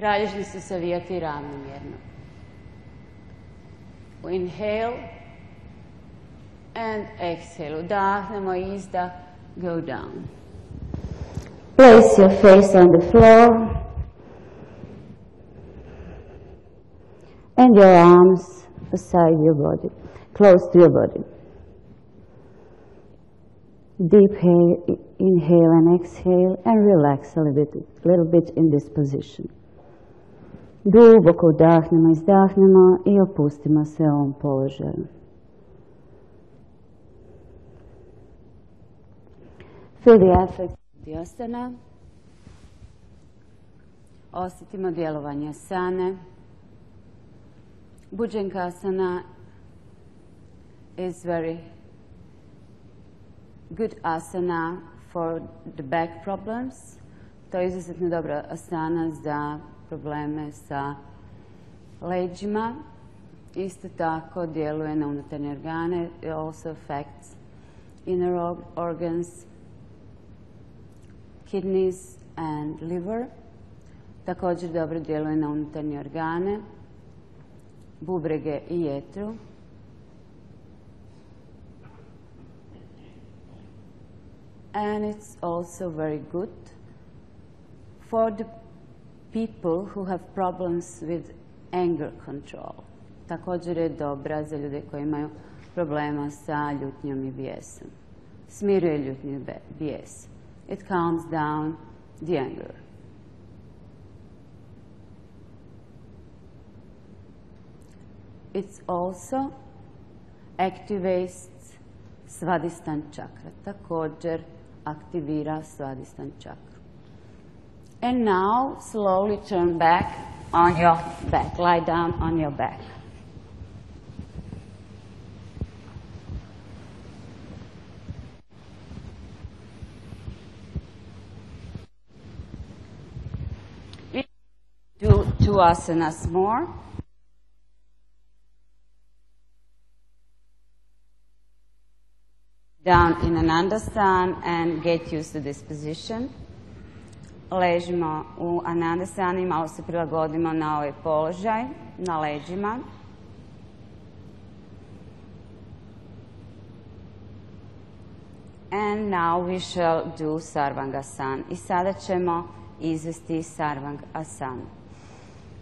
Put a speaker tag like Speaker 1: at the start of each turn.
Speaker 1: Kralježnicu se savijati ravnomjerno. Inhale and exhale. Udahnemo, izdah, go down.
Speaker 2: Place your face on the floor and your arms beside your body, close to your body. Deep inhale and exhale and relax a little bit in this position. Duboko udahnemo, izdahnemo i opustimo se u ovom položaju. Feel the effect of the asana.
Speaker 1: Osjetimo djelovanje asane. Bhujangasana is very good asana for the back problems. To je izuzetno dobra asana za probleme sa leđima. Isto tako djeluje na unutarnje organe. It also affects inner organs, kidneys and liver. Također dobro djeluje na unutarnje organe, bubrege i jetru. And it's also very good for the people who have problems with anger control. Također je dobra za ljude koji imaju problema sa ljutnjom i bijesom. Smiruje ljutnju i bijes. It calms down the anger. It also activates Svadhisthana chakra. Također aktivira Svadhisthana chakra. And now slowly turn back on your back. Lie down on your back. We do 2 asanas more. Down in Anandasana and get used to this position. Ležimo u Anandasani i malo se prilagodimo na ovaj položaj, na leđima. And now we shall do Sarvangasana. I sada ćemo izvesti Sarvangasana.